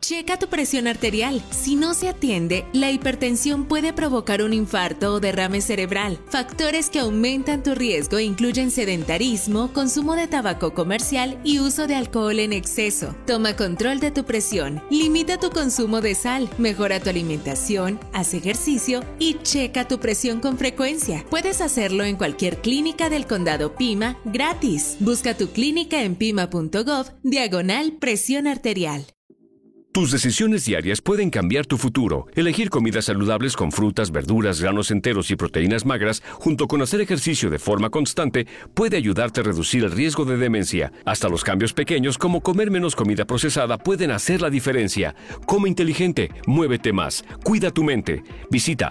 Checa tu presión arterial. Si no se atiende, la hipertensión puede provocar un infarto o derrame cerebral. Factores que aumentan tu riesgo incluyen sedentarismo, consumo de tabaco comercial y uso de alcohol en exceso. Toma control de tu presión, limita tu consumo de sal, mejora tu alimentación, haz ejercicio y checa tu presión con frecuencia. Puedes hacerlo en cualquier clínica del condado Pima gratis. Busca tu clínica en pima.gov/presión arterial. Tus decisiones diarias pueden cambiar tu futuro. Elegir comidas saludables con frutas, verduras, granos enteros y proteínas magras, junto con hacer ejercicio de forma constante, puede ayudarte a reducir el riesgo de demencia. Hasta los cambios pequeños, como comer menos comida procesada, pueden hacer la diferencia. Come inteligente, muévete más, cuida tu mente. Visita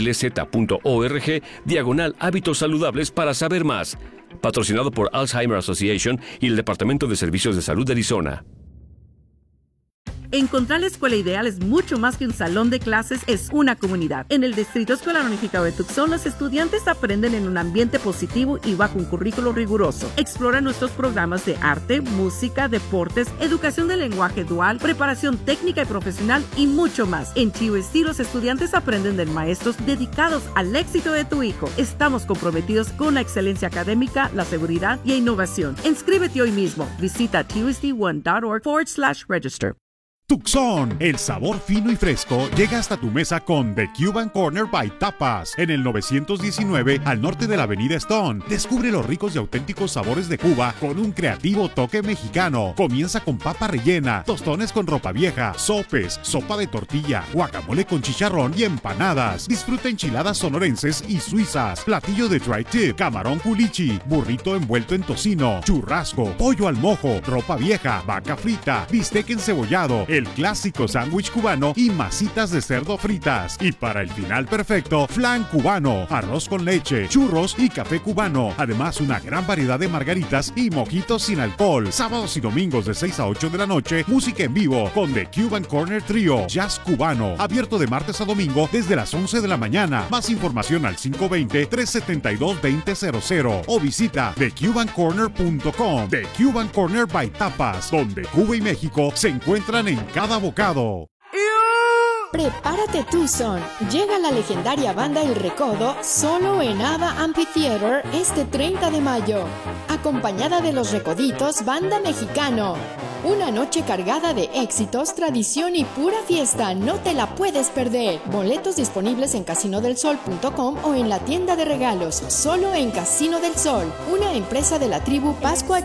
alz.org/hábitos saludables para saber más. Patrocinado por Alzheimer Association y el Departamento de Servicios de Salud de Arizona. Encontrar la escuela ideal es mucho más que un salón de clases, es una comunidad. En el Distrito Escolar Unificado de Tucson, los estudiantes aprenden en un ambiente positivo y bajo un currículo riguroso. Explora nuestros programas de arte, música, deportes, educación de lenguaje dual, preparación técnica y profesional y mucho más. En TUST, los estudiantes aprenden de maestros dedicados al éxito de tu hijo. Estamos comprometidos con la excelencia académica, la seguridad y la innovación. Inscríbete hoy mismo. Visita tust1.org/register. Tucson, el sabor fino y fresco llega hasta tu mesa con The Cuban Corner by Tapas en el 919 al norte de la avenida Stone. Descubre los ricos y auténticos sabores de Cuba con un creativo toque mexicano. Comienza con papa rellena, tostones con ropa vieja, sopes, sopa de tortilla, guacamole con chicharrón y empanadas. Disfruta enchiladas sonorenses y suizas, platillo de dry tip, camarón culichi, burrito envuelto en tocino, churrasco, pollo al mojo, ropa vieja, vaca frita, bistec encebollado, el clásico sándwich cubano y masitas de cerdo fritas. Y para el final perfecto, flan cubano, arroz con leche, churros y café cubano. Además, una gran variedad de margaritas y mojitos sin alcohol. Sábados y domingos de 6 a 8 de la noche, música en vivo con The Cuban Corner Trio, jazz cubano. Abierto de martes a domingo desde las 11 de la mañana. Más información al 520-372-2000 o visita thecubancorner.com. The Cuban Corner by Tapas, donde Cuba y México se encuentran en cada bocado. Prepárate Tucson, llega la legendaria banda El Recodo solo en Ava Amphitheater este 30 de mayo, acompañada de Los Recoditos, banda mexicano. Una noche cargada de éxitos, tradición y pura fiesta, no te la puedes perder. Boletos disponibles en casinodelsol.com o en la tienda de regalos, solo en Casino del Sol, una empresa de la tribu Pascua